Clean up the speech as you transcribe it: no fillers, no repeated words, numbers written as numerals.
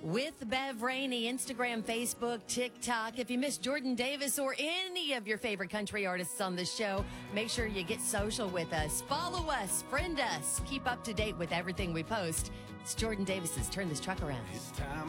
with Bev Rainey, Instagram, Facebook, TikTok. If you missed Jordan Davis or any of your favorite country artists on the show, make sure you get social with us. Follow us, friend us, keep up to date with everything we post. It's Jordan Davis's Turn This Truck Around.